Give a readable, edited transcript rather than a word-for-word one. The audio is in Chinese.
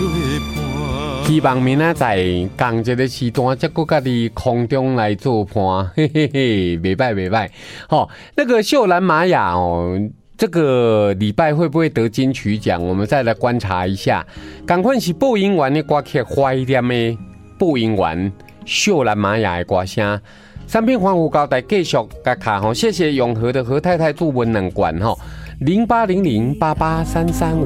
希望明仔载同一个时段，再搁家己空中来做伴，嘿嘿嘿，袂歹袂歹。好，那个秀兰玛雅哦，这个礼拜会不会得金曲奖？我们再来观察一下。赶快是播音员的歌曲，怀念的播音员秀兰玛雅的歌声。三片欢呼交代继续甲卡吼，谢谢永和的何太太祝文能管吼，08008833。